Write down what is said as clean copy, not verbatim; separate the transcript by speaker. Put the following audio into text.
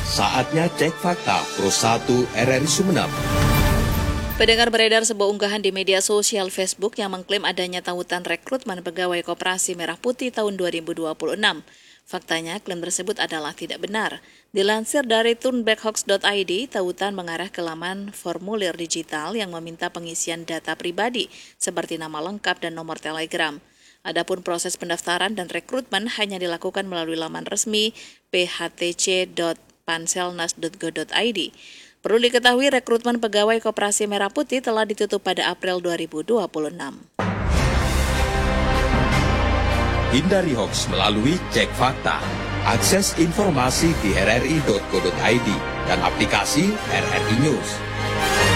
Speaker 1: Saatnya cek fakta Pro 1 RRI Sumeneb.
Speaker 2: Pendengar, beredar sebuah unggahan di media sosial Facebook yang mengklaim adanya tautan rekrutmen pegawai Koperasi Merah Putih tahun 2026. Faktanya, klaim tersebut adalah tidak benar. Dilansir dari turnbackhoax.id, tautan mengarah ke laman formulir digital yang meminta pengisian data pribadi seperti nama lengkap dan nomor telegram. Adapun proses pendaftaran dan rekrutmen hanya dilakukan melalui laman resmi phtc.panselnas.go.id. Perlu diketahui, rekrutmen pegawai Koperasi Merah Putih telah ditutup pada April 2026.
Speaker 1: Hindari hoax melalui cek fakta. Akses informasi di rri.co.id dan aplikasi RRI News.